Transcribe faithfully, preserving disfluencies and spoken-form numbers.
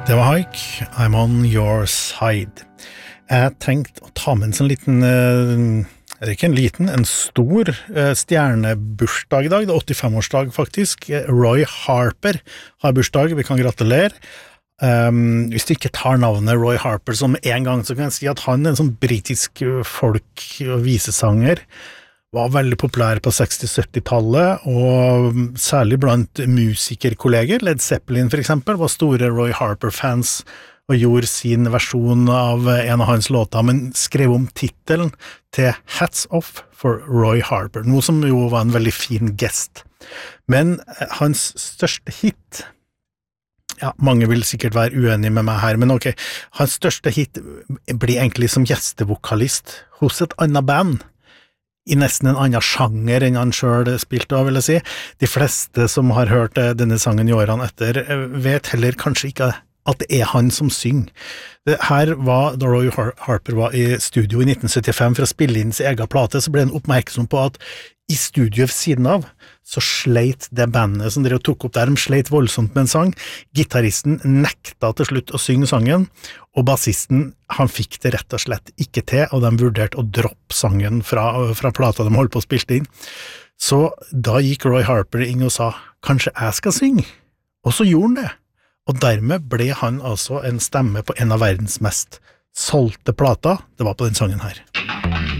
Det var Haik, I'm on your side. Jeg tenkte å ta med en sånn liten, eller ikke en liten, en stor stjernebursdag i dag, det er åttifem-årsdag faktisk. Roy Harper har bursdag, vi kan gratulere. Um, hvis du ikke tar navnet Roy Harper som en gang, så kan jeg si at han er en sånn britisk folk- og visesanger, var veldig populær på seksti-sytti-tallet, og særlig blant musikerkolleger. Led Zeppelin for eksempel var store Roy Harper-fans og gjorde sin versjon av en av hans låter, men skrev om titelen til Hats Off for Roy Harper, noe som jo var en veldig fin gest. Men hans største hit, ja, mange vil sikkert være uenige med meg her, men ok, hans største hit blir egentlig som gjestevokalist hos et annet band, i nesten en annen sjanger enn han selv spilte av, vil jeg si. De fleste som har hørt denne sangen i årene etter, vet heller kanskje ikke at det er han som synger. Det her var, da Roy Harper var i studio i nitten syttifem for å spille inn sin egen plate, så ble han oppmerksom på at i studio ved siden av, så sleit det bandet som dere tok opp der, de sleit voldsomt med en sang. Gitaristen nekta til slutt å synge sangen, og bassisten, han fikk det rett og slett ikke til, og de vurderte å droppe sangen fra, fra plata de holdt på å spille inn. Så da gikk Roy Harper inn og sa, kanskje jeg skal synge? Og så gjorde han det. Og dermed ble han altså en stemme på en av verdens mest solgte plata. Det var på den sangen her.